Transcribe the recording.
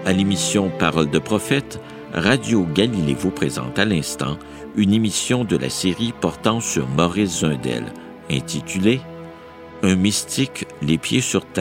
À l'émission Paroles de prophète, Radio Galilée vous présente à l'instant une émission de la série portant sur Maurice Zundel, intitulée « Un mystique, les pieds sur terre ».